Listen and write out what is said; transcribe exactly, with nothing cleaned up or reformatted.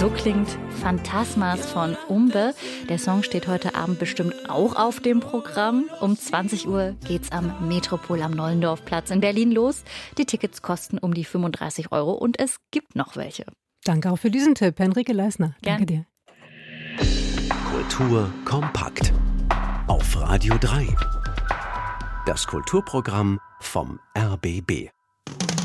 So klingt Phantasmas von Umbe. Der Song steht heute Abend bestimmt auch auf dem Programm. Um zwanzig Uhr geht's am Metropol am Nollendorfplatz in Berlin los. Die Tickets kosten um die fünfunddreißig Euro und es gibt noch welche. Danke auch für diesen Tipp, Henrike Leisner. Danke dir. Kultur kompakt auf Radio drei. Das Kulturprogramm vom R B B.